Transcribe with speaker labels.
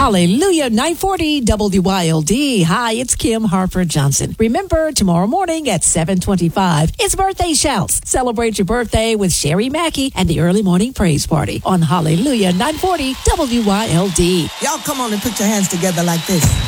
Speaker 1: Hallelujah, 940 WYLD. Hi, it's Kim Harper Johnson. Remember, tomorrow morning at 7:25, it's Birthday Shouts. Celebrate your birthday with Sherry Mackey and the Early Morning Praise Party on Hallelujah, 940 WYLD.
Speaker 2: Y'all come on and put your hands together like this.